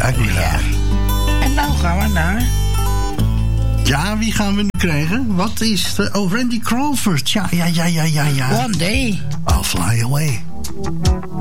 Aguilar. Ja. En nou gaan we naar... Ja, wie gaan we nu krijgen? Wat is de... Oh, Randy Crawford. Ja. One Day. I'll Fly Away.